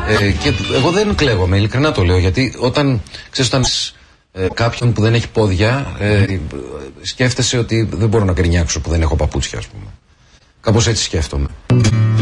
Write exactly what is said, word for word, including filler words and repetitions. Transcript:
Ε, και εγώ δεν κλαίγομαι, ειλικρινά το λέω, γιατί όταν ξέρεις, όταν ε, κάποιον που δεν έχει πόδια, ε, σκέφτεσαι ότι δεν μπορώ να γκρινιάξω που δεν έχω παπούτσια, ας πούμε. Κάπως έτσι σκέφτομαι.